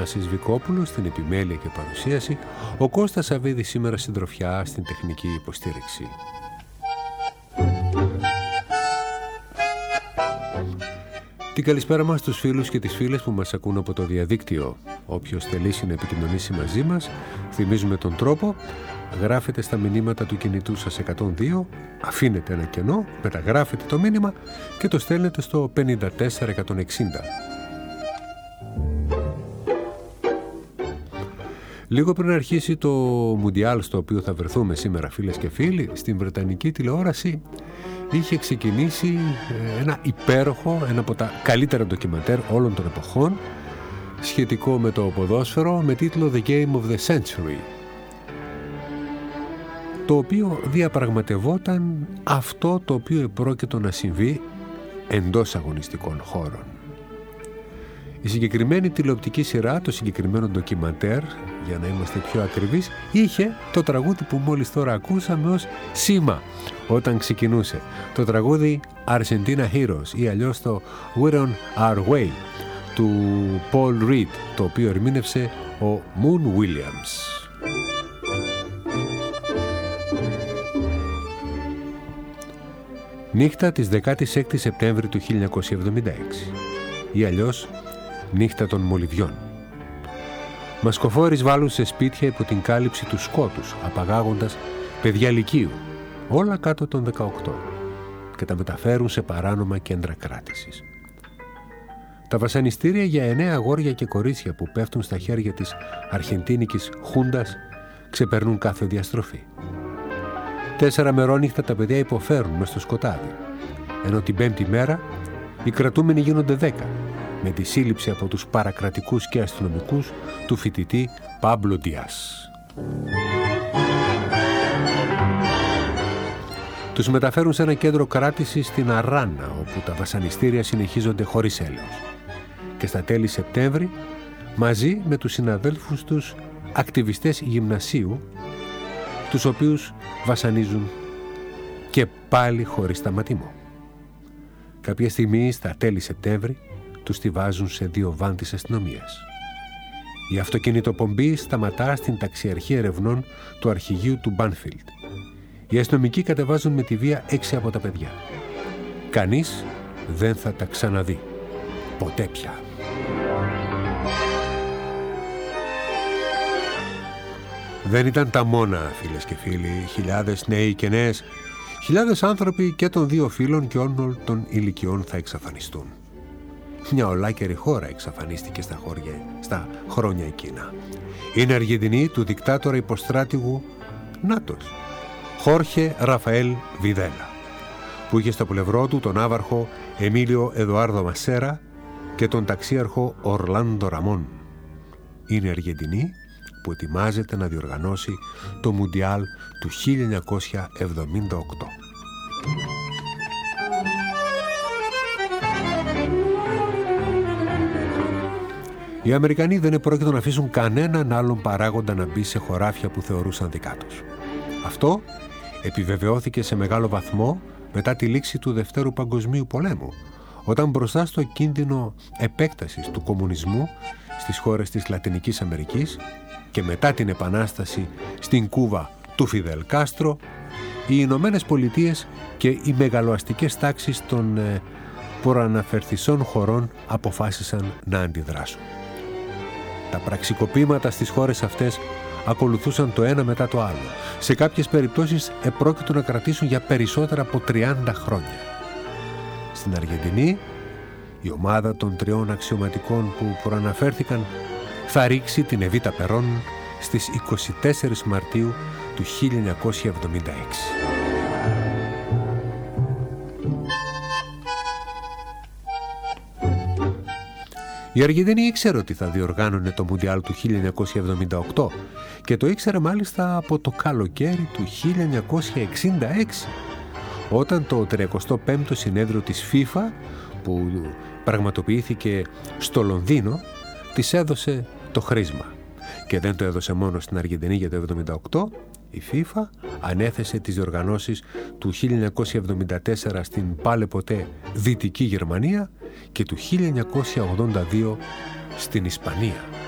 Θανάσης Βικόπουλος στην επιμέλεια και παρουσίαση, ο Κώστας Σαββίδης σήμερα συντροφιά στην τεχνική υποστήριξη. Την καλησπέρα μας στους φίλους και τις φίλες που μας ακούν από το διαδίκτυο. Όποιος θελήσει να επικοινωνήσει μαζί μας, θυμίζουμε τον τρόπο. Γράφετε στα μηνύματα του κινητού σας 102, αφήνετε ένα κενό, μεταγράφετε το μήνυμα και το στέλνετε στο 54160. Λίγο πριν αρχίσει το Μουντιάλ στο οποίο θα βρεθούμε σήμερα, φίλες και φίλοι, στην Βρετανική τηλεόραση είχε ξεκινήσει ένα υπέροχο, ένα από τα καλύτερα ντοκιμαντέρ όλων των εποχών, σχετικό με το ποδόσφαιρο, με τίτλο The Game of the Century, το οποίο διαπραγματευόταν αυτό το οποίο επρόκειτο να συμβεί εντός αγωνιστικών χώρων. Η συγκεκριμένη τηλεοπτική σειρά, το συγκεκριμένο ντοκιμαντέρ, για να είμαστε πιο ακριβείς, είχε το τραγούδι που μόλις τώρα ακούσαμε ως σήμα όταν ξεκινούσε. Το τραγούδι Argentina Heroes ή αλλιώς το We're on Our Way του Paul Reed, το οποίο ερμήνευσε ο Moon Williams. Νύχτα της 16ης Σεπτέμβρη του 1976 ή αλλιώς νύχτα των Μολυβιών. Μασκοφόροι βάλουν σε σπίτια υπό την κάλυψη του σκότους, απαγάγοντας παιδιά λυκείου, όλα κάτω των 18, και τα μεταφέρουν σε παράνομα κέντρα κράτησης. Τα βασανιστήρια για 9 αγόρια και κορίτσια που πέφτουν στα χέρια της Αρχεντίνικης Χούντας ξεπερνούν κάθε διαστροφή. 4 μερόνυχτα τα παιδιά υποφέρουν μες στο σκοτάδι, ενώ την 5η μέρα οι κρατούμενοι γίνονται 10, με τη σύλληψη από τους παρακρατικούς και αστυνομικούς του φοιτητή Πάμπλο Ντιάς. Τους μεταφέρουν σε ένα κέντρο κράτησης στην Αράνα, όπου τα βασανιστήρια συνεχίζονται χωρίς έλεος. Και στα τέλη Σεπτέμβρη, μαζί με τους συναδέλφους τους ακτιβιστές γυμνασίου, τους οποίους βασανίζουν και πάλι χωρίς σταματημό. Κάποια στιγμή, στα τέλη Σεπτέμβρη, τους τη βάζουν σε 2 βαν της αστυνομίας. Η αυτοκινητοπομπή σταματά στην ταξιαρχή ερευνών του αρχηγείου του Μπάνφιλντ. Οι αστυνομικοί κατεβάζουν με τη βία 6 από τα παιδιά. Κανείς δεν θα τα ξαναδεί. Ποτέ πια. Δεν ήταν τα μόνα, φίλες και φίλοι. Χιλιάδες νέοι και νέες, χιλιάδες άνθρωποι και των 2 φύλων και όλων των ηλικιών θα εξαφανιστούν. Μια ολάκερη χώρα εξαφανίστηκε στα χρόνια εκείνα. Είναι Αργεντινή του δικτάτορα υποστράτηγου Νάτος, Χόρχε Ραφαέλ Βιδέλα, που είχε στο πλευρό του τον άβαρχο Εμίλιο Εδουάρδο Μασέρα και τον ταξίαρχο Ορλάντο Ραμόν. Είναι Αργεντινή που ετοιμάζεται να διοργανώσει το Μουντιάλ του 1978. Οι Αμερικανοί δεν επρόκειτο να αφήσουν κανέναν άλλον παράγοντα να μπει σε χωράφια που θεωρούσαν δικά τους. Αυτό επιβεβαιώθηκε σε μεγάλο βαθμό μετά τη λήξη του Δευτέρου Παγκοσμίου Πολέμου, όταν μπροστά στο κίνδυνο επέκτασης του κομμουνισμού στις χώρες της Λατινικής Αμερικής και μετά την επανάσταση στην Κούβα του Φιδελ Κάστρο, οι Ηνωμένες Πολιτείες και οι μεγαλοαστικές τάξεις των προαναφερθισών χωρών αποφάσισαν να αντιδράσουν. Τα πραξικοπήματα στις χώρες αυτές ακολουθούσαν το ένα μετά το άλλο. Σε κάποιες περιπτώσεις επρόκειτο να κρατήσουν για περισσότερα από 30 χρόνια. Στην Αργεντινή, η ομάδα των 3 αξιωματικών που προαναφέρθηκαν θα ρίξει την Εβίτα Περόν στις 24 Μαρτίου του 1976. Η Αργεντινή ήξερε ότι θα διοργάνωνε το Μουντιάλ του 1978 και το ήξερε μάλιστα από το καλοκαίρι του 1966, όταν το 35ο συνέδριο της FIFA, που πραγματοποιήθηκε στο Λονδίνο, της έδωσε το χρήσμα. Και δεν το έδωσε μόνο στην Αργεντινή για το 1978, η FIFA ανέθεσε τις διοργανώσεις του 1974 στην πάλε ποτέ Δυτική Γερμανία και του 1982 στην Ισπανία.